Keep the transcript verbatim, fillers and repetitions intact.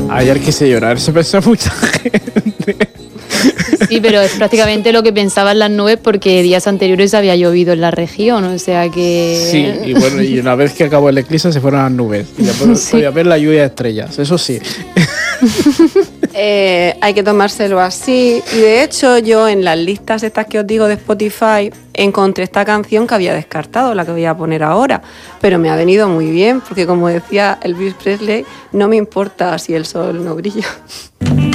Ayer quise llorar, se pensó mucha gente. Sí, pero es prácticamente lo que pensaban las nubes porque días anteriores había llovido en la región, o sea que... Sí, y bueno, y una vez que acabó el eclipse se fueron las nubes. Y después Sí. podía ver la lluvia de estrellas, eso sí. Eh, hay que tomárselo así. Y de hecho yo en las listas estas que os digo de Spotify encontré esta canción que había descartado, la que voy a poner ahora. Pero me ha venido muy bien porque, como decía Elvis Presley, no me importa si el sol no brilla.